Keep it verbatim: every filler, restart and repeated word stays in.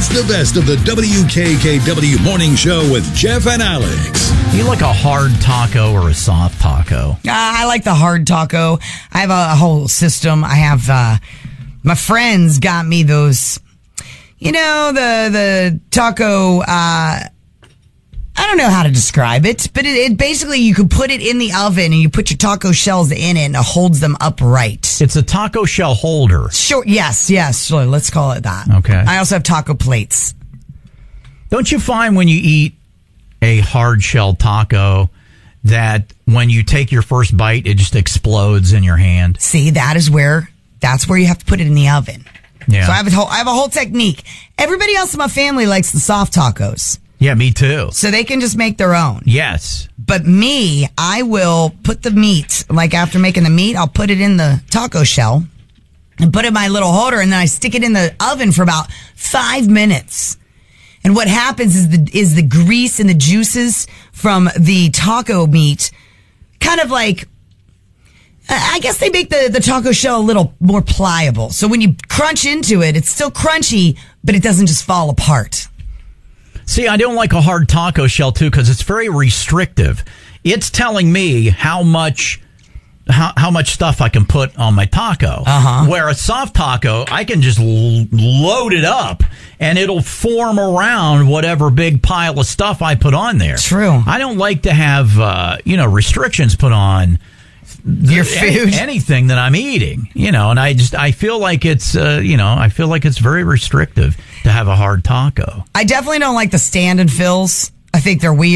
It's the best of the W K K W Morning Show with Jeff and Alex. You like a hard taco or a soft taco? Uh, I like the hard taco. I have a, a whole system. I have, uh, my friends got me those, you know, the, the taco, uh, I don't know how to describe it, but it, it basically you could put it in the oven and you put your taco shells in it and it holds them upright. It's a taco shell holder. Sure. Yes. Yes. Sure. Let's call it that. Okay. I also have taco plates. Don't you find when you eat a hard shell taco that when you take your first bite, it just explodes in your hand? See, that is where, that's where you have to put it in the oven. Yeah. So I have a whole, I have a whole technique. Everybody else in my family likes the soft tacos. Yeah, me too. So they can just make their own. Yes. But me, I will put the meat, like after making the meat, I'll put it in the taco shell and put it in my little holder, and then I stick it in the oven for about five minutes. And what happens is the is the grease and the juices from the taco meat kind of like, I guess they make the, the taco shell a little more pliable. So when you crunch into it, it's still crunchy, but it doesn't just fall apart. See, I don't like a hard taco shell, too, because it's very restrictive. It's telling me how much how, how much stuff I can put on my taco. Uh-huh. Where a soft taco, I can just l- load it up, and it'll form around whatever big pile of stuff I put on there. True. I don't like to have, uh, you know, restrictions put on your food, any, anything that I'm eating, you know, and I just, I feel like it's, uh, you know, I feel like it's very restrictive to have a hard taco. I definitely don't like the stand and fills. I think they're weird.